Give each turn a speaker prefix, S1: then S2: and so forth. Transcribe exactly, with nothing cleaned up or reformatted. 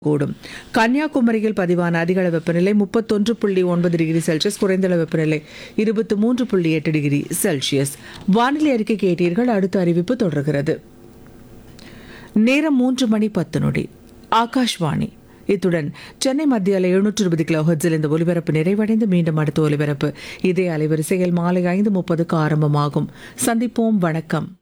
S1: கூடும். கன்னியாகுமரியில் பதிவான அதிகள வெப்பநிலை முப்பத்தொன்று புள்ளி ஒன்பது டிகிரி செல்சியஸ், குறைந்தளவு வெப்பநிலை இருபத்தி மூன்று புள்ளி எட்டு டிகிரி செல்சியஸ். வானிலை அறிக்கை கேட்டீர்கள். அடுத்த அறிவிப்பு தொடர்கிறது. நேரம் மூன்று மணி பத்து நொடி. ஆகாஷ்வாணி. இத்துடன் சென்னை மத்திய அலை எழுநூற்று இருபது கிலோ ஹெர்ட்ஸில் இந்த ஒலிபரப்பு நிறைவடைந்து மீண்டும் அடுத்த ஒலிபரப்பு இதே அலைவரிசையில் மாலை ஐந்து முப்பதுக்கு ஆரம்பமாகும். சந்திப்போம். வணக்கம்.